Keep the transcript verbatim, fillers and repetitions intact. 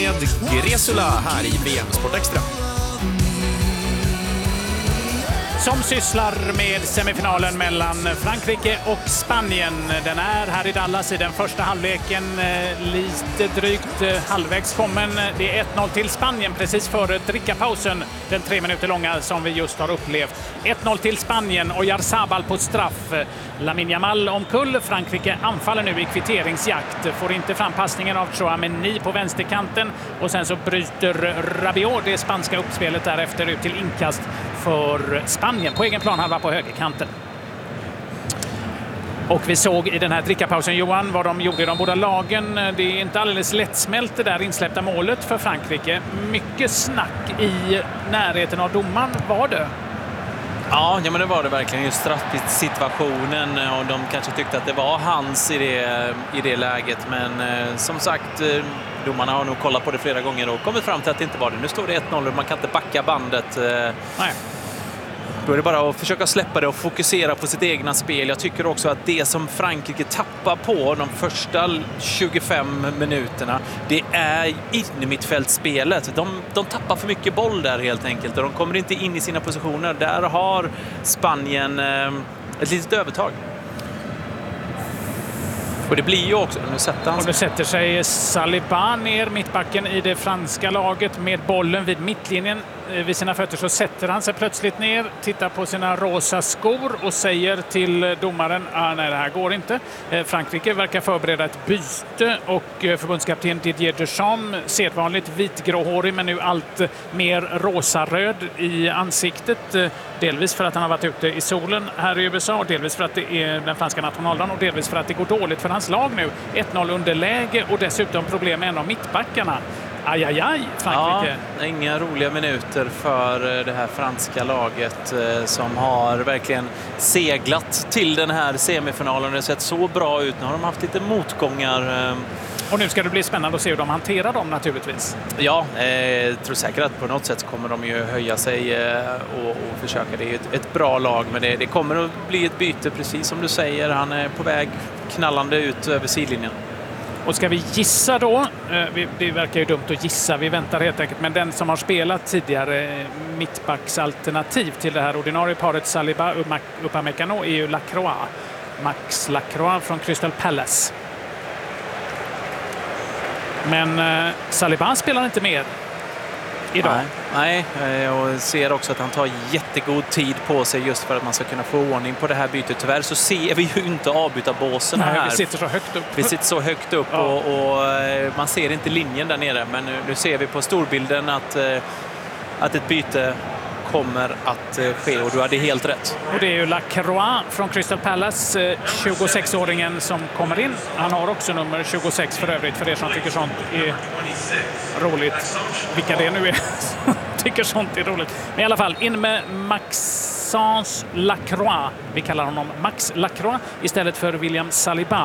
med Gresula här i V M Sport Extra. Som sysslar med semifinalen mellan Frankrike och Spanien. Den är här i Dallas i den första halvleken, lite drygt halvvägs kommen. Det är ett noll till Spanien precis före drickapausen, den tre minuter långa som vi just har upplevt. ett noll till Spanien och Oyarzabal på straff. Lamine Yamal omkull. Frankrike anfaller nu i kvitteringsjakt. Får inte fram passningen av Chouameni på vänsterkanten och sen så bryter Rabiot det spanska uppspelet därefter ut till inkast för Spanien på egen plan halva på högerkanten. Och vi såg i den här drickapausen, Johan, vad de gjorde i de båda lagen. Det är inte alldeles lättsmält det där insläppta målet för Frankrike. Mycket snack i närheten av domaren var det. Ja, ja men det var det verkligen. Just straffsituationen, och de kanske tyckte att det var hans i det, i det läget. Men eh, som sagt, eh, domarna har nog kollat på det flera gånger och kommit fram till att det inte var det. Nu står det ett noll och man kan inte backa bandet. Eh, Nej. Då är det bara att försöka släppa det och fokusera på sitt egna spel. Jag tycker också att det som Frankrike tappar på de första tjugofem minuterna, det är innermittfältsspelet. De, de tappar för mycket boll där helt enkelt och de kommer inte in i sina positioner. Där har Spanien eh, ett litet övertag. Och det blir ju också... Nu sätter han... Och nu sätter sig Saliba ner, mittbacken i det franska laget, med bollen vid mittlinjen. Vid sina fötter så sätter han sig plötsligt ner, tittar på sina rosa skor och säger till domaren ah, nej, det här går inte. Frankrike verkar förbereda ett byte och förbundskapten Didier Deschamps, sedvanligt vitgråhårig men nu allt mer rosaröd i ansiktet. Delvis för att han har varit ute i solen här i U S A, delvis för att det är den franska nationaldagen och delvis för att det går dåligt för hans lag nu. ett noll underläge och dessutom problem med en av mittbackarna. Aj, aj, aj, Frankrike. Ja, inga roliga minuter för det här franska laget som har verkligen seglat till den här semifinalen. Det har sett så bra ut. Nu har de haft lite motgångar. Och nu ska det bli spännande att se hur de hanterar dem naturligtvis. Ja, jag eh, tror säkert att på något sätt kommer de ju höja sig eh, och, och försöka. Det är ett, ett bra lag, men det, det kommer att bli ett byte precis som du säger. Han är på väg knallande ut över sidlinjen. Och ska vi gissa då, det verkar ju dumt att gissa, vi väntar helt enkelt, men den som har spelat tidigare mittbacksalternativ till det här ordinarie paret Saliba Upamecano är ju Lacroix. Max Lacroix från Crystal Palace. Men Saliba spelar inte mer idag. Nej, nej, och ser också att han tar jättegod tid på sig just för att man ska kunna få ordning på det här bytet. Tyvärr så ser vi ju inte avbytarbåsen här. Vi sitter så högt upp. Vi sitter så högt upp ja. och, och man ser inte linjen där nere. Men nu, nu ser vi på storbilden att, att ett byte kommer att ske och du hade helt rätt. Och det är ju Lacroix från Crystal Palace, tjugosexåringen som kommer in. Han har också nummer tjugosex för övrigt, för er som tycker sånt är roligt. Vilka det nu är som tycker sånt är roligt. Men i alla fall, in med Maxence Lacroix. Vi kallar honom Max Lacroix istället för William Saliba.